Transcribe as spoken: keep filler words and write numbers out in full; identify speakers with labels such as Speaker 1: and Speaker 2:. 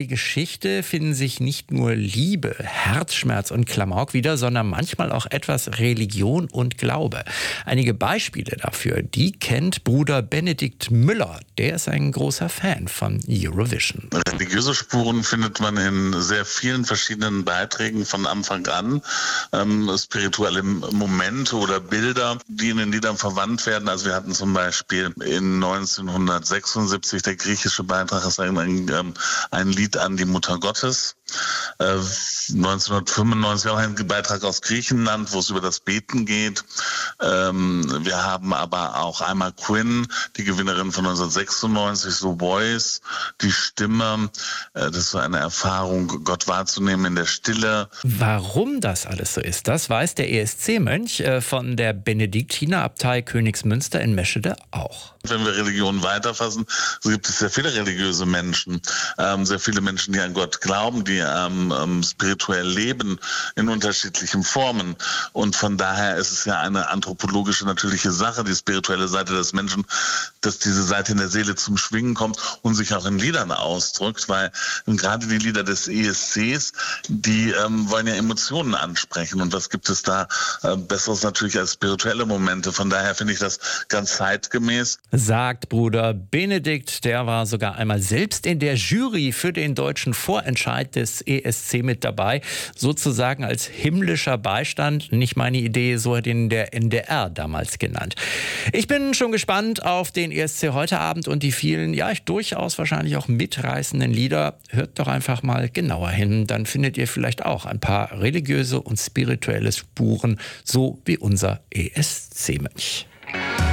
Speaker 1: Geschichte finden sich nicht nur Liebe, Herzschmerz und Klamauk wieder, sondern manchmal auch etwas Religion und Glaube. Einige Beispiele dafür, die kennt Bruder Benedikt Müller. Der ist ein großer Fan von Eurovision.
Speaker 2: Religiöse Spuren findet man in sehr vielen verschiedenen Beiträgen von Anfang an. Ähm, spirituelle Momente oder Bilder, die in den Liedern verwandt werden. Also wir hatten zum Beispiel in neunzehnhundertsechsundsiebzig der griechische Beitrag ist ein, ein, ein Lied an die Mutter Gottes. Äh, neunzehnhundertfünfundneunzig auch ein Beitrag aus Griechenland, wo es über das Beten geht. Ähm, wir haben aber auch einmal Quinn, die Gewinnerin von neunzehnhundertsechsundneunzig, So Voice, die Stimme. Äh, das war eine Erfahrung, Gott wahrzunehmen in der Stille.
Speaker 1: Warum das alles so ist, das weiß der E S C-Mönch äh, von der Benediktinerabtei Königsmünster in Meschede auch.
Speaker 2: Wenn wir Religion weiterfassen, so gibt es sehr viele religiöse Menschen, ähm, sehr viele Menschen, die an Gott glauben, die ähm, ähm, spirituell leben in unterschiedlichen Formen. Und von daher ist es ja eine anthropologische, natürliche Sache, die spirituelle Seite des Menschen, dass diese Seite in der Seele zum Schwingen kommt und sich auch in Liedern ausdrückt, weil gerade die Lieder des E S Cs, die ähm, wollen ja Emotionen ansprechen. Und was gibt es da äh, Besseres natürlich als spirituelle Momente? Von daher finde ich das ganz zeitgemäß.
Speaker 1: Sagt Bruder Benedikt, der war sogar einmal selbst in der Jury für den deutschen Vorentscheid des E S C mit dabei, sozusagen als himmlischer Beistand. Nicht meine Idee, so hat ihn der N D R damals genannt. Ich bin schon gespannt auf den E S C heute Abend und die vielen, ja, durchaus wahrscheinlich auch mitreißenden Lieder. Hört doch einfach mal genauer hin, dann findet ihr vielleicht auch ein paar religiöse und spirituelle Spuren, so wie unser E S C-Mönch.